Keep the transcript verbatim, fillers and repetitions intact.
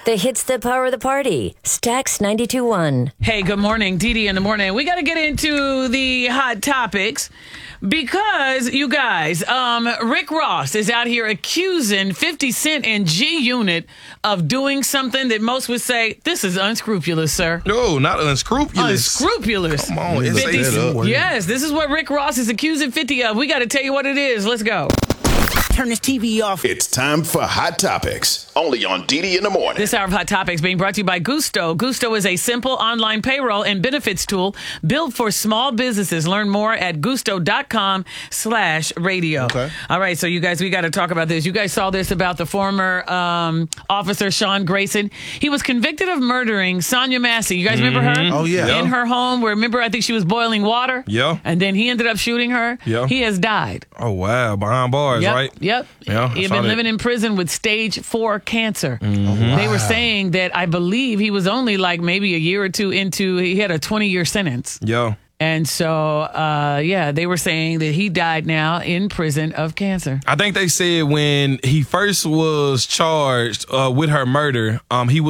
The hits that power the party. Stax ninety-two point one. Hey, good morning. Dee Dee in the morning. We got to get into the hot topics because, you guys, um, Rick Ross is out here accusing fifty Cent and G-Unit of doing something that most would say, this is unscrupulous, sir. No, not unscrupulous. Unscrupulous. Come on, it's fifty, that up. Yes, this is what Rick Ross is accusing fifty of. We got to tell you what it is. Let's go. Turn this T V off. It's time for Hot Topics, only on Dee Dee in the morning. This hour of Hot Topics being brought to you by Gusto. Gusto is a simple online payroll and benefits tool built for small businesses. Learn more at gusto.com slash radio. Okay. All right, so you guys, we got to talk about this. You guys saw this about the former um, officer, Sean Grayson. He was convicted of murdering Sonia Massey. You guys remember her? Oh, yeah. In her home where, remember, I think she was boiling water? Yeah. And then he ended up shooting her? Yeah. He has died. Oh, wow. Behind bars, Yep, right? Yep. Yeah, I He had saw been that. living in prison with stage four cancer. Mm-hmm. They were saying that I believe he was only like maybe a year or two into, he had a twenty-year sentence. Yeah. And so, uh, yeah, they were saying that he died now in prison of cancer. I think they said when he first was charged uh, with her murder, um, he was